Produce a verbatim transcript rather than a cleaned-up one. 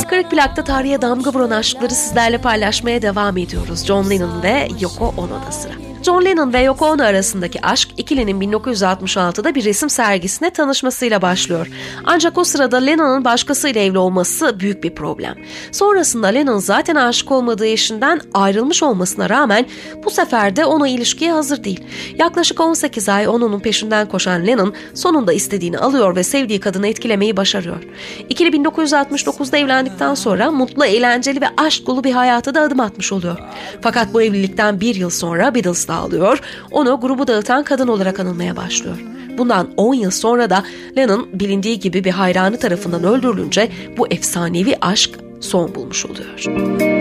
Kırık Plak'ta tarihe damga vuran aşkları sizlerle paylaşmaya devam ediyoruz. John Lennon ve Yoko Ono'da sıra. John Lennon ve Yoko Ono arasındaki aşk ikilinin bin dokuz yüz altmış altıda bir resim sergisine tanışmasıyla başlıyor. Ancak o sırada Lennon'ın başkasıyla evli olması büyük bir problem. Sonrasında Lennon zaten aşık olmadığı eşinden ayrılmış olmasına rağmen bu sefer de Ono ilişkiye hazır değil. Yaklaşık on sekiz ay Ono'nun peşinden koşan Lennon sonunda istediğini alıyor ve sevdiği kadını etkilemeyi başarıyor. İkili bin dokuz yüz altmış dokuzda evlendikten sonra mutlu, eğlenceli ve aşk dolu bir hayata da adım atmış oluyor. Fakat bu evlilikten bir yıl sonra Beatles dağılıyor, onu grubu dağıtan kadın olarak anılmaya başlıyor. Bundan on yıl sonra da Lennon bilindiği gibi bir hayranı tarafından öldürülünce bu efsanevi aşk son bulmuş oluyor.